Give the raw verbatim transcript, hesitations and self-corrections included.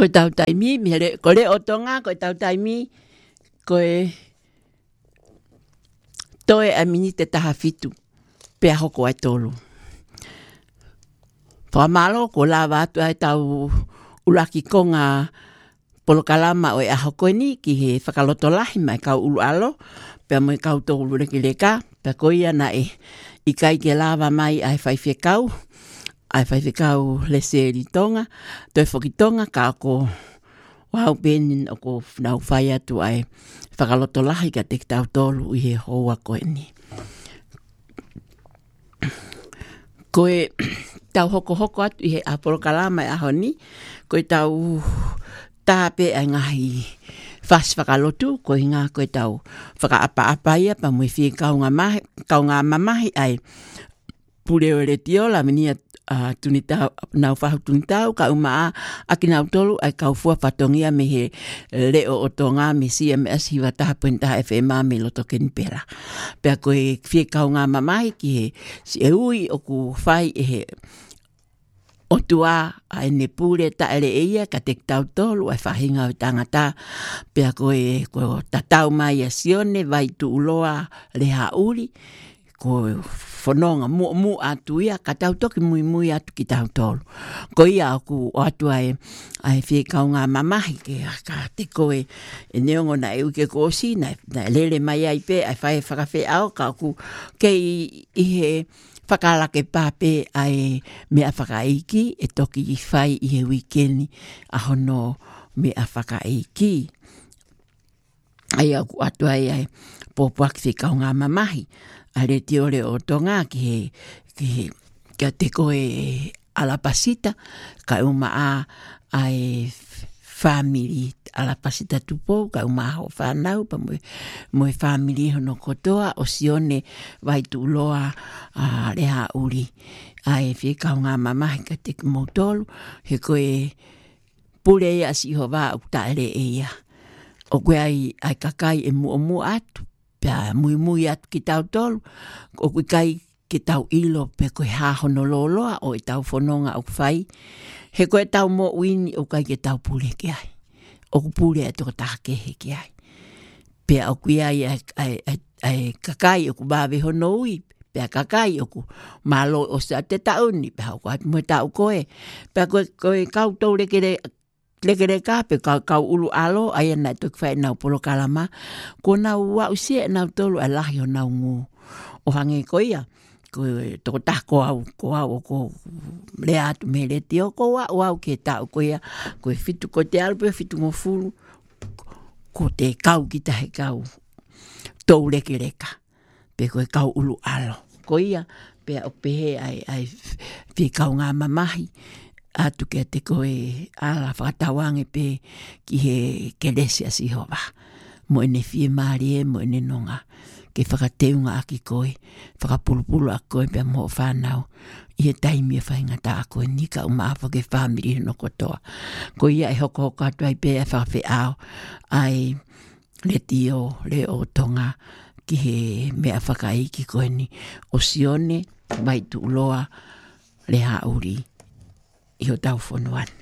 Koe tau taimi, me le, ko le o tonga, koe tau taimi, koe toe a mini te taha fitu, pea hoko ai tolu. Whamalo, ko la watu ai tau ulaki konga polokalama o e aho koe ni, ki he whakaloto lahi mai kau ulu alo, pea moi kau tō ulu reki leka, pea koe ia na e, i kai ke lava mai ai whaiwhe kau, ai whaiwhe kau le seri tonga, toi whoki tonga ka ko wau benin o ko nau whai atu ai whakaloto lahi ka te tau tolu i he hoa koe ni. Koe tau hoko hoko atu i he apolokalama e aho ni, koe tau tāpe ai ngahi whas whakalotu, koe ngā koe tau whakaapa apa ia pa mui whi kau ngā, mahi, kau ngā mamahi ai pure o le tiola minia uh, tunitau, nau whahu tunitau, ka umaa aki nau tolu ai kau fua whatongia me he leo o tonga me C M S hiwa taha puentaha F M A me loto kenipera. Pea koe whi kau ngā mamahi ki he si e ui o ku whai e he o tua ai ne pure ta ele eia ka te tau tolu ai whahinga o tangata pea koe ko tatau mai a sione vai tu uloa le hauri ko whanonga mu mu atu ia ka tau toki mui mui atu ki tau tolu. Ko ia aku o atu ai ai whikau ngā mamahi ke ka te koe e neongo na e uke kosi na, na lele mai ai pe ai whae whakawhi au ka aku ke i, i he whakalake pape ai mea whakaiki e toki i whai i he wikeni a hono mea whakaiki. Ai aku atu ai ai pōpuak whikau ngā mamahi. Ale te ore o tonga ki he, ki he, kia te koe alapasita, ka uma a ai family alapasita tupo, ka uma a ho whanau, pa moe, moe family hono kotoa, o sione vai tu loa a rea uri. Ai whikau ngā mamahi ka te kumotolu, he koe pure ia si ho wā uktaere e ia. O koe ai, ai kakai e mua mua atu. Pea mui mui atu ki tau tolu, o kui kai ki tau ilo pe koe hahono loloa o e tau whanonga au whai. He koe tau mo uini o kai ki tau pule ki ai. O ku pule atu ka taha kehe ki ai. Pea o kui ai ai, ai, ai, ai kakai o ku bawe hono ui. Pea kakai o ku malo o sa te tauni. Pea o ku atu mo tau koe. Pea koe, koe kau tau rekere lekere ka pe kau kau ulu alo ai na tuk fai nau polo kalama ko nau wa usia nau tolu alahi o nau ngu o hange ko ia ko to ta ko au ko au ko le atu me le tio ko wa wa ke ta ko ia ko fitu ko te alpe fitu mo fulu ko te kau ki ta he kau to lekere ka pe ko kau ulu alo ko ia pe o pe ai ai fi kau ngā mamahi atu ke te koe ala whakatawange pe ki he keresia si hova. Mo ene fie maari e, mo ene nonga. Ke whakateunga aki koe, whakapulupulu a koe pe mo whanau. I he taimi e whaingata a koe, nika umaafa ke whamiri no kotoa. Ko ia e hoko hoko atu ai pe e whakawhi au, ai le tio, le o tonga, ki he mea whakaiki koe ni. O sione, mai tu uloa, le hauri. Io tau whanuan.